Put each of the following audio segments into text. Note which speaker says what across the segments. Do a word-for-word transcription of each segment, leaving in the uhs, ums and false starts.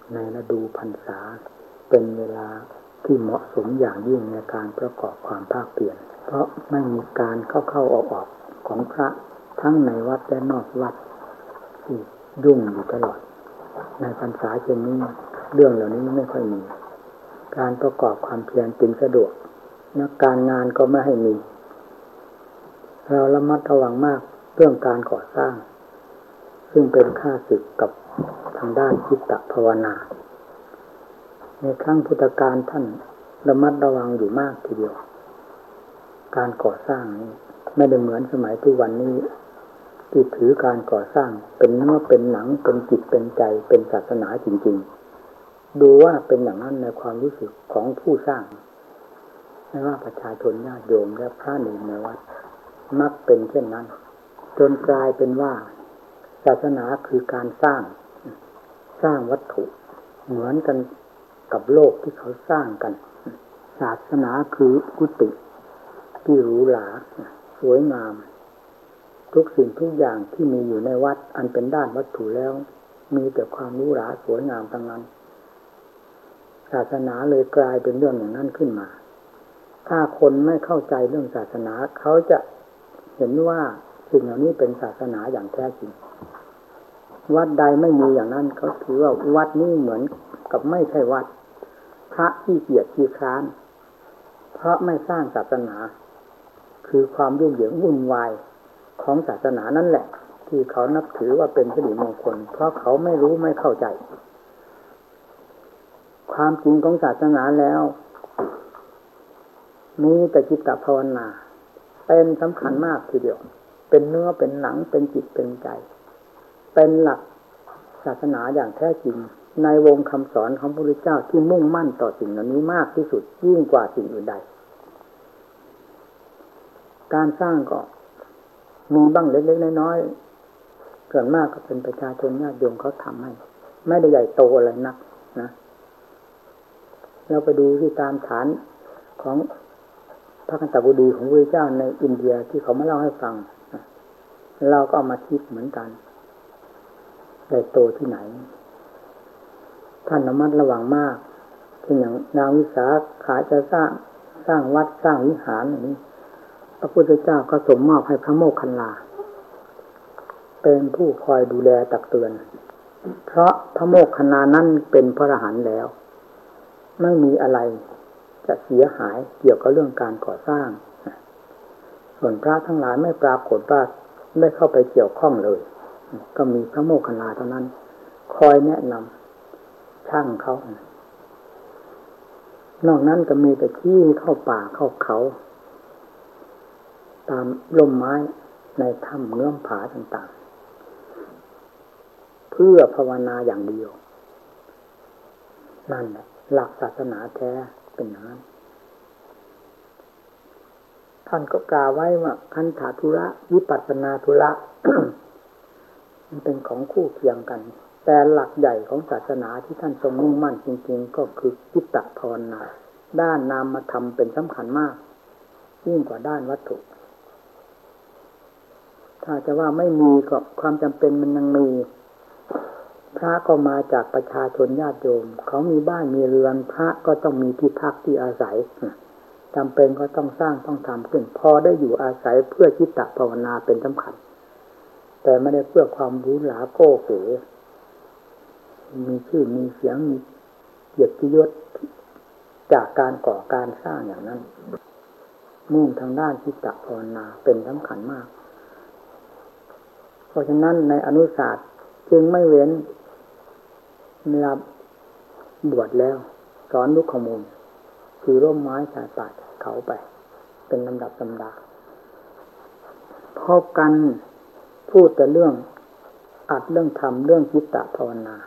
Speaker 1: ในฤดูพรรษาเป็นเวลาที่เหมาะสมอย่างยิ่งในการประกอบความภาคเพียรเพราะไม่มีการเข้าเข้าออกออกของพระทั้งในวัดและนอกวัดที่ยุ่งอยู่ตลอดในพรรษาเช่นนี้เรื่องเหล่านี้ไม่ค่อยมีการประกอบความเพียรเป็นสะดวกนักการงานก็ไม่ให้มีเราระมัดระวังมากเรื่องการก่อสร้างซึ่งเป็นข้าศึกกับทางด้านจิตภาวนาในครั้งพุทธกาลท่านระมัดระวังอยู่มากทีเดียวการก่อสร้างนี้ไม่ได้เหมือนสมัยทุกวันนี้ที่ถือการก่อสร้างเป็นเนื้อเป็นหนังเป็นจิตเป็นใจเป็นศาสนาจริงๆดูว่าเป็นอย่างนั้นในความรู้สึกของผู้สร้างไม่ว่าประชาชนญาติโยมและพระเนรในวัดมักเป็นเช่นนั้นจนกลายเป็นว่าศาสนาคือการสร้างสร้างวัตถุเหมือนกันกับโลกที่เขาสร้างกันศาสนาคือกุฏิที่หรูหราสวยงามทุกสิ่งทุกอย่างที่มีอยู่ในวัดอันเป็นด้านวัตถุแล้วมีแต่ความหรูหราสวยงามทั้งนั้นศาสนาเลยกลายเป็นเรื่องอย่างนั้นขึ้นมาถ้าคนไม่เข้าใจเรื่องศาสนาเขาจะเห็นว่าสิ่งเหล่านี้เป็นศาสนาอย่างแท้จริงวัดใดไม่มีอย่างนั้นเขาถือว่าวัดนี้เหมือนกับไม่ใช่วัดพระขี้เกียจขี้คร้านเพราะไม่สร้างศาสนาคือความยุ่งเหยิงวุ่นวายของศาสนานั่นแหละที่เขานับถือว่าเป็นสิริมงคลเพราะเขาไม่รู้ไม่เข้าใจความจริงของศาสนาแล้วมีแต่จิตภาวนาเป็นสำคัญมากทีเดียวเป็นเนื้อเป็นหนังเป็นจิตเป็นใจเป็นหลักศาสนาอย่างแท้จริงในวงคำสอนของพระพุทธเจ้าที่มุ่งมั่นต่อสิ่งเหล่านี้มากที่สุดยิ่งกว่าสิ่งอื่นใดการสร้างก็มีบ้างเล็กๆน้อยๆส่วนมากก็เป็นประชาชนญาติโยมเขาทำให้ไม่ได้ใหญ่โตอะไรนักนะเราไปดูที่ตามฐานของพระคันธกุฎีของพระพุทธเจ้าในอินเดียที่เขามาเล่าให้ฟังเราก็เอามาคิดเหมือนกันใหญ่โตที่ไหนท่านระมัดระวังมากเช่นอย่างนางวิสาขาจะสร้างสร้างวัดสร้างวิหารอย่างนี้พระพุทธเจ้าก็สมมอบให้พระโมคคัลลาเป็นผู้คอยดูแลตักเตือนเพราะพระโมคคัลลานั้นเป็นพระอรหันต์แล้วไม่มีอะไรจะเสียหายเกี่ยวกับเรื่องการก่อสร้างส่วนพระทั้งหลายไม่ปรากฏว่าได้เข้าไปเกี่ยวข้องเลยก็มีพระโมคคัลลาเท่านั้นคอยแนะนำช่างเขานอกนั้นก็มีแต่ที่เข้าป่าเข้าเขาตามร่มไม้ในถ้ำเงื้อมผาต่างๆเพื่อภาวนาอย่างเดียวนั่นแหละหลักศาสนาแท้เป็นอย่างนั้นท่านก็กล่าวไว้ว่าคันธาธุระวิปัสสนาธุระ มันเป็นของคู่เคียงกันแต่หลักใหญ่ของศาสนาที่ท่านทรงมุ่งมั่นจริงๆก็คือจิตตภาวนาด้านนามธรรมเป็นสำคัญมากยิ่งกว่าด้านวัตถุถ้าจะว่าไม่มีก็ความจำเป็นมันยังมีพระก็มาจากประชาชนญาติโยมเขามีบ้านมีเรือนพระก็ต้องมีที่พักที่อาศัยจำเป็นก็ต้องสร้างต้องทำขึ้นพอได้อยู่อาศัยเพื่อจิตตภาวนาเป็นสำคัญแต่ไม่ได้เพื่อความหรูหราโก้เก๋มีชื่อมีเสียงมีเกียรติยศจากการก่อการสร้างอย่างนั้นมุ่งทางด้านจิตตภาวนาเป็นสำคัญมากเพราะฉะนั้นในอนุศาสตร์จึงไม่เว้นเวลาบวชแล้วสอนลูกขมูลคือร่มไม้ชายป่าเขาไปเป็นลำดับลำดาพบกันพูดแต่เรื่องอัดเรื่องทำเรื่องจิตตภาวนา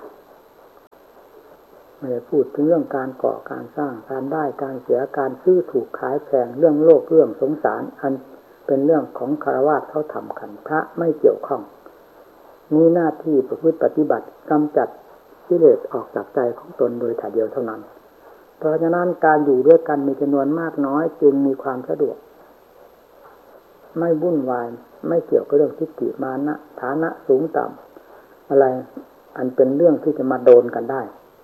Speaker 1: ไม่ได้พูดถึงเรื่องการก่อการสร้างการได้การเสียการซื้อถูกขายแพงเรื่องโลกเรื่องสงสารอันเป็นเรื่องของฆราวาสเขาทำกันพระไม่เกี่ยวข้องมีหน้าที่ประพฤติปฏิบัติกำจัดกิเลสออกจากใจของตนโดยถ่ายเดียวเท่านั้นเพราะฉะนั้นการอยู่ด้วยกันมีจำนวนมากน้อยจึงมีความสะดวกไม่วุ่นวายไม่เกี่ยวกับเรื่องทิฏฐิมานะฐานะสูงต่ำอะไรอันเป็นเรื่องที่จะมาโดนกันได้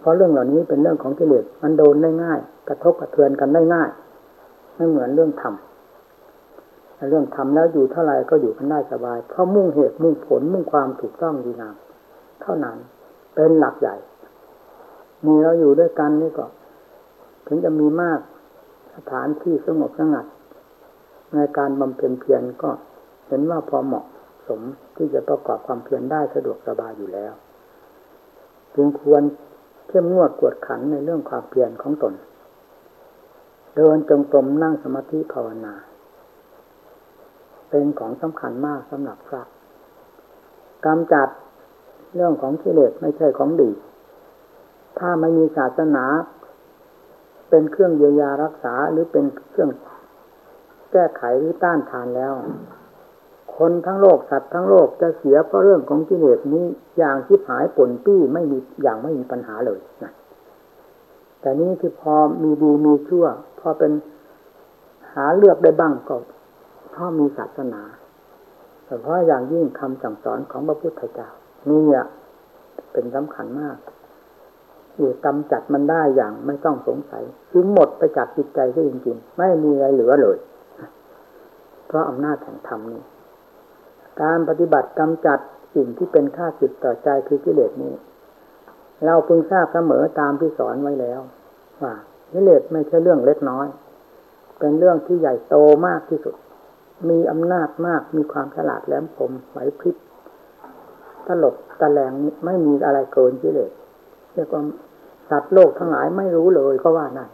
Speaker 1: ราะเรื่องเหล่านี้เป็นเรื่องของกิเลสมันโดนได้ง่ายกระทบกระเทือนกันได้ง่ายไม่เหมือนเรื่องธรรมเรื่องธรรมแล้วอยู่เท่าไรก็อยู่กันได้สบายเพราะมุ่งเหตุมุ่งผลมุ่งความถูกต้องดีงามเท่านั้นเป็นหลักใหญ่มีเราอยู่ด้วยกันนี่ก็ถึงจะมีมากสถานที่สงบสงัดในการบำเพ็ญเพียรก็เห็นว่าพอเหมาะสมที่จะประกอบความเพียรได้สะดวกสบายอยู่แล้วจึงควรเข้มงวดกวดขันในเรื่องความเพียรของตนเดินจงกรมนั่งสมาธิภาวนาเป็นของสำคัญมากสำหรับพระกำจัดเรื่องของกิเลสไม่ใช่ของดีถ้าไม่มีศาสนาเป็นเครื่องเยียวยารักษาหรือเป็นเครื่องแก้ไขหรือต้านทานแล้วคนทั้งโลกสัตว์ทั้งโลกจะเสียเพราะเรื่องของกิเลสนี้อย่างที่หายป่นปี้ไม่มีอย่างไม่มีปัญหาเลยนะแต่นี้ที่พอมีดีมีชั่วพอเป็นหาเลือกได้บ้างก็เพราะมีศาสนาแต่เพราะอย่างยิ่งคำสั่งสอนของพระพุทธเจ้านี่อ่ะเป็นสำคัญมากที่กำจัดมันได้อย่างไม่ต้องสงสัยคือหมดไปจากจิตใจซะจริงๆไม่มีอะไรเหลือเลยเพราะอำนาจแห่งธรรมนี้การปฏิบัติกำจัดสิ่งที่เป็นข้าศึกต่อใจคือกิเลสนี้เราพึงทราบเสมอตามที่สอนไว้แล้วว่ากิเลสไม่ใช่เรื่องเล็กน้อยเป็นเรื่องที่ใหญ่โตมากที่สุดมีอำนาจมากมีความฉลาดแหลมคมไหวพริบตลบตะแลงนี้ไม่มีอะไรเกินกิเลสเรียกว่าสัตว์โลกทั้งหลายไม่รู้เลยก็ว่าได้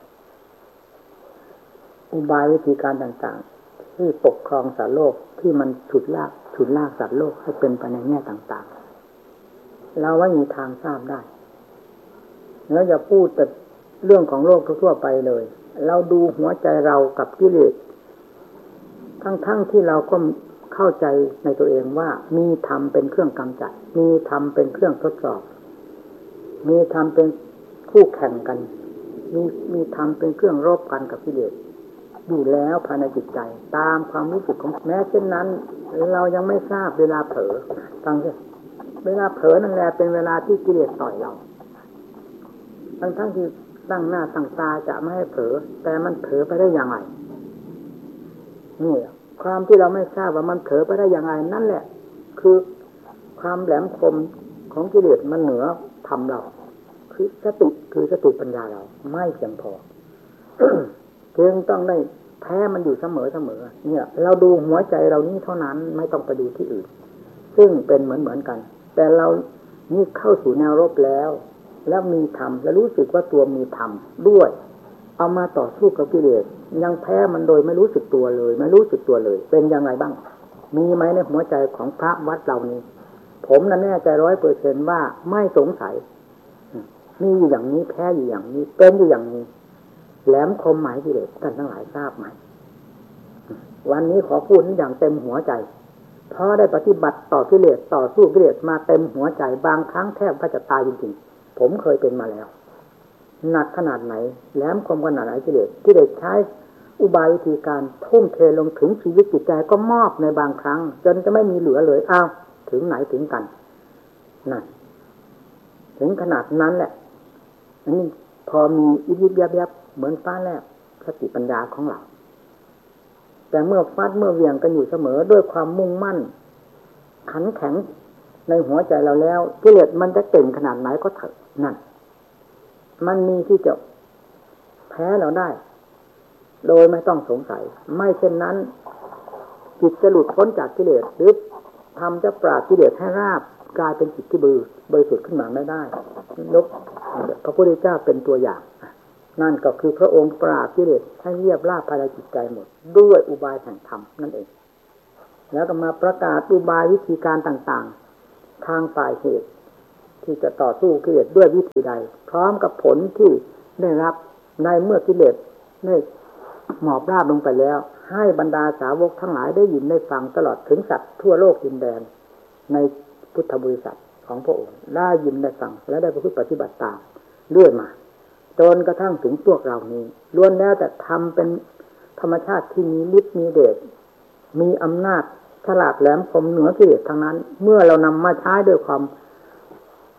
Speaker 1: อุบายวิธีการต่างๆที่ปกครองสัตว์โลกที่มันฉุดลากฉุดลากสัตว์โลกให้เป็นไปในแง่ต่างๆเราไม่มีทางทราบได้แล้วจะพูดแต่เรื่องของโลกทั่วๆไปเลยเราดูหัวใจเรากับกิเลสทั้งๆ ท, ที่เราก็เข้าใจในตัวเองว่ามีธรรมเป็นเครื่องกำจัดมีธรรมเป็นเครื่องทดสอบมีธรรมเป็นคู่แข่งกันมีมีธรรมเป็นเครื่องรบกันกับกิเลสอยู่แล้วภายในจิตใจตามความรู้สึกของแม้เช่นนั้นเรายังไม่ทราบเวลาเผลอฟังสิเวลาเผลอนั่นแหละเป็นเวลาที่กิเลสต่อยเราทั้งทั้งที่ตั้งหน้าตั้งตาจะไม่ให้เผลอแต่มันเผลอไปได้อย่างไรนี่ความที่เราไม่ทราบว่ามันเผลอไปได้อย่างไรนั่นแหละคือความแหลมคมของกิเลสมันเหนือธรรมเราคือสติคือสติปัญญาเราไม่เพียงพอ จึงต้องได้แพ้มันอยู่เสมอเสมอเนี่ยเราดูหัวใจเรานี้เท่านั้นไม่ต้องไปดูที่อื่นซึ่งเป็นเหมือนเหมือนกันแต่เรานี่เข้าสู่แนวรบแล้วแล้วมีธรรมและรู้สึกว่าตัวมีธรรมด้วยเอามาต่อสู้กับกิเลสยังแพ้มันโดยไม่รู้สึกตัวเลยไม่รู้สึกตัวเลยเป็นยังไงบ้างมีไหมในหัวใจของพระวัดเรานี้ผมนั้นแน่ใจร้อยเปอร์เซ็นต์ว่าไม่สงสัยมีอยู่อย่างนี้แพ้อยู่อย่างนี้เป็นอยู่อย่างนี้แหลมคมหมายกิเลสท่านทั้งหลายทราบไหมวันนี้ขอพูดอย่างเต็มหัวใจเพราะได้ปฏิบัติต่อกิเลสต่อสู้กิเลสมาเต็มหัวใจบางครั้งแทบก็จะตายจริงๆผมเคยเป็นมาแล้วหนักขนาดไหนแหลมคมขนาดไหนกิเลสที่ได้ใช้อุบายวิธีการทุ่มเทลงถึงชีวิตจิตใจก็มอบในบางครั้งจนจะไม่มีเหลือเลยอ้าวถึงไหนถึงกันนั่นถึงขนาดนั้นแหละอันนี้พอมีอิบยิบยับยับเหมือนฟ้าแลบสติปัญญาของเราแต่เมื่อฟาดเมื่อเวียงกันอยู่เสมอด้วยความมุ่งมั่นขันแข็งในหัวใจเราแล้วกิเลสมันจะเก่งขนาดไหนก็เถอะนั่นมันมีที่จะแพ้เราได้โดยไม่ต้องสงสัยไม่เช่นนั้นจิตจะหลุดพ้นจากกิเลสหรือทำจะปราบกิเลสให้ราบกลายเป็นจิตที่บริสุทธิ์ขึ้นมาไม่ได้ยกพระพุทธเจ้าเป็นตัวอย่างนั่นก็คือพระองค์ปราบกิเลสให้เรียบราบภายในจิตใจหมดด้วยอุบายแห่งธรรมนั่นเองแล้วก็มาประกาศอุบายวิธีการต่างๆทางฝ่ายเหตุที่จะต่อสู้กิเลสด้วยวิธีใดพร้อมกับผลที่ได้รับในเมื่อกิเลสได้หมอบราบลงไปแล้วให้บรรดาสาวกทั้งหลายได้ยินได้ฟังตลอดถึงสัตว์ทั่วโลกดินแดนในพุทธบริษัทของพระองค์ได้ยินได้ฟังและได้ประพฤติปฏิบัติตามเรื่อยมาจนกระทั่งถึงพวกเรานี้ล้วนแล้วแต่ทำเป็นธรรมชาติที่มีฤทธิ์มีเดชมีอำนาจฉลาดแหลมคมเหนือกิเลสทั้งนั้นเมื่อเรานำมาใช้ด้วยความฉ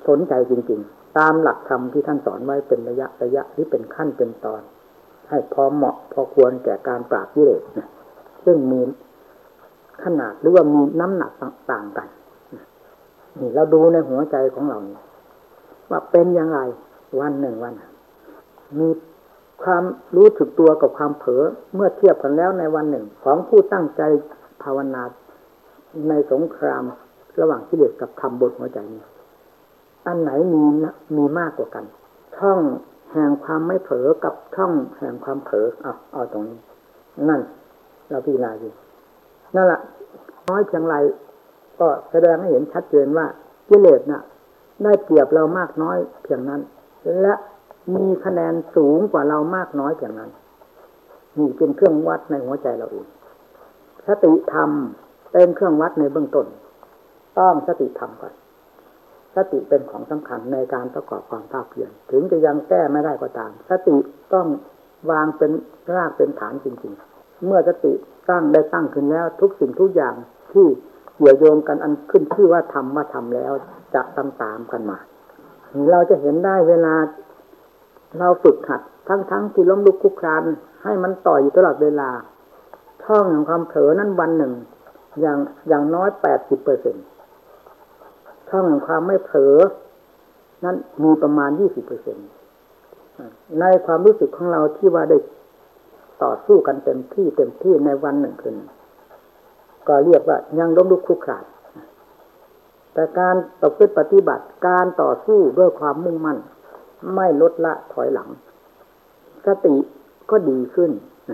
Speaker 1: สนใจจริงๆตามหลักธรรมที่ท่านสอนไว้เป็นระยะระยะที่เป็นขั้นเป็นตอนให้พอเหมาะพอควรแก่การปราบกิเลสนะซึ่งมีขนาดหรือว่ามีน้ำหนักต่างกันนี่เราดูในหัวใจของเราว่าเป็นอย่างไรวันหนึ่งวันมีความรู้สึกตัวกับความเผลอเมื่อเทียบกันแล้วในวันหนึ่งของผู้ตั้งใจภาวนาในสงครามระหว่างกิเลสกับธรรมบนหัวใจนี้อันไหนมีมีมากกว่ากันช่องแห่งความไม่เผลอกับช่องแห่งความเผลอเอาเอาตรงนี้นั่นเราพิจารณาดูนั่นแหละน้อยเพียงไรก็แสดงให้เห็นชัดเจนว่ากิเลสน่ะได้เปรียบเรามากน้อยเพียงนั้นและมีคะแนนสูงกว่าเรามากน้อยเพียงนั้นนี่เป็นเครื่องวัดในหัวใจเราเองสติธรรมเป็นเครื่องวัดในเบื้องต้นต้องสติธรรมก่อนสติเป็นของสำคัญในการประกอบความภาคเพียรถึงจะยังแก้ไม่ได้ก็ตามสติต้องวางเป็นรากเป็นฐานจริงๆเมื่อสติตั้งได้ตั้งขึ้นแล้วทุกสิ่งทุกอย่างที่เกี่ยวโยงกันอันขึ้นชื่อว่าธรรมว่าธรรมแล้วจะตามตามกันมาเราจะเห็นได้เวลาเราฝึกหัดทั้งๆที่ล้มลุกคลุกคลานให้มันต่ออยู่ตลอดเวลาช่องของความเผลอนั้นวันหนึ่งอย่างอย่างน้อย แปดสิบเปอร์เซ็นต์ ช่องของความไม่เผลอนั้นมีประมาณ ยี่สิบเปอร์เซ็นต์ ในความรู้สึกของเราที่ว่าได้ต่อสู้กันเต็มที่เต็มที่ในวันหนึ่งคืนก็เรียกว่ายังล้มลุกคลุกคลานแต่การประพฤติปฏิบัติการต่อสู้ด้วยความมุ่งมั่นไม่ลดละถอยหลังสติก็ดีขึ้น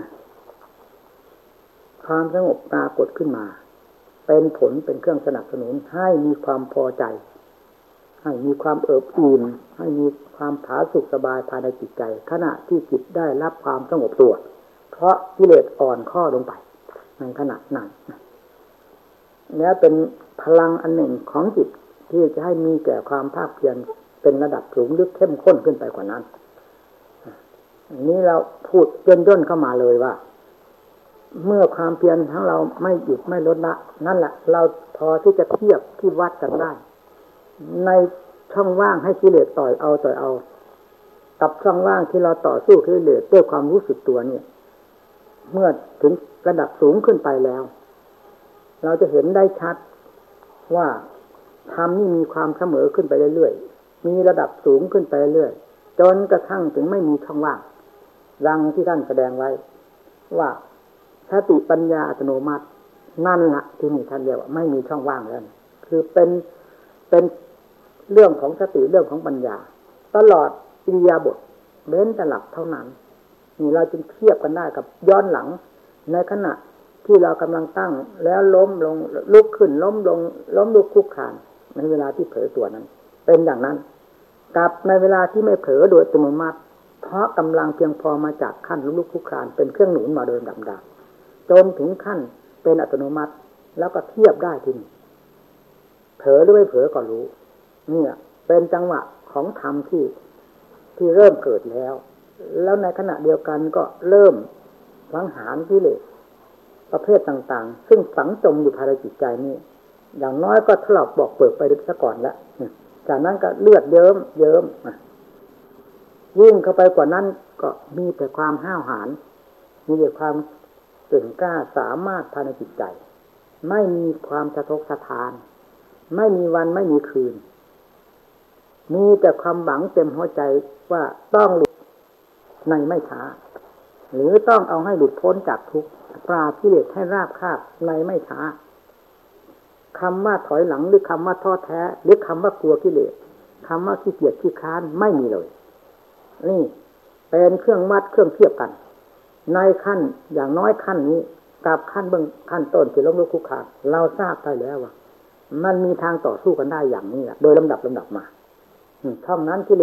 Speaker 1: ความสงบปรากฏขึ้นมาเป็นผลเป็นเครื่องสนับสนุนให้มีความพอใจให้มีความเอิบอิ่มให้มีความผาสุกสบายภายในจิตใจขณะที่จิตได้รับความสงบตัวเพราะกิเลสอ่อนข้อลงไปในขณะนั้นนี้เป็นพลังอันหนึ่งของจิตที่จะให้มีแก่ความภาคเพียรเป็นระดับสูงลึกเข้มข้นขึ้นไปกว่านั้นนี้เราพูดย่นย่นเข้ามาเลยว่าเมื่อความเพียรของเราไม่หยุดไม่ลดละนั่นแหละเราพอที่จะเทียบที่วัดกันได้ในช่องว่างให้กิเลสต่อยเอาต่อยเอากับช่องว่างที่เราต่อสู้กิเลสด้วยความรู้สึกตัวเนี่ยเมื่อถึงระดับสูงขึ้นไปแล้วเราจะเห็นได้ชัดว่าธรรมนี่มีความเสมอขึ้นไปเรื่อยๆมีระดับสูงขึ้นไปเรื่อยๆจนกระทั่งถึงไม่มีช่องว่างดังที่ท่านแสดงไว้ว่าสติปัญญาอัตโนมัตินั่นละที่นี่ท่านเรียกว่าไม่มีช่องว่างแล้วคือเป็นเป็นเรื่องของสติเรื่องของปัญญาตลอดอิริยาบถเว้นแต่หลับเท่านั้นนี่เราจึงเทียบกันได้กับย้อนหลังในขณะที่เรากำลังตั้งแล้วล้มลงลุกขึ้นล้มลงล้มลุกคลุกคลานในเวลาที่เผลอตัวนั้นเป็นอย่างนั้นกับในเวลาที่ไม่เผลอโดยอัตโนมัติเพราะกำลังเพียงพอมาจากขั้นล้มลุกคลุกคลานเป็นเครื่องหนุนมาโดยลำดับจนถึงขั้นเป็นอัตโนมัติแล้วก็เทียบได้ทีนี้เผลอหรือไม่เผลอก็รู้เนี่ยเป็นจังหวะของธรรมที่ที่เริ่มเกิดแล้วแล้วในขณะเดียวกันก็เริ่มสังหารกิเลสประเภทต่างๆซึ่งฝังจมอยู่ภายในจิตใจนี่อย่างน้อยก็ถลอกบอกเปิดไปดึกซะก่อนแล้วจากนั้นก็เลือดเยิ้มเยิ้มยิ่งเข้าไปกว่านั้นก็มีแต่ความห้าวหาญมีแต่ความเก่งกล้าสามารถภายในจิตใจไม่มีความสะทกสะท้านไม่มีวันไม่มีคืนมีแต่ความหวังเต็มหัวใจว่าต้องหลุดในไม่ช้าหรือต้องเอาให้หลุดพ้นจากทุกข์ปราบกิเลสให้ราบคาบในไม่ช้าคำว่าถอยหลังหรือคำว่าท้อแท้หรือคำว่ากลัวกิเลสคำว่าขี้เกียจขี้ค้านไม่มีเลยนี่เป็นเครื่องวัดเครื่องเทียบกันในขั้นอย่างน้อยขั้นนี้กับขั้นเบื้องขั้นต้นที่ล้มลุกคลุกคลานเราทราบได้แล้วว่ามันมีทางต่อสู้กันได้อย่างนี้โดยลำดับลำดับมาช่องนั้นกิเล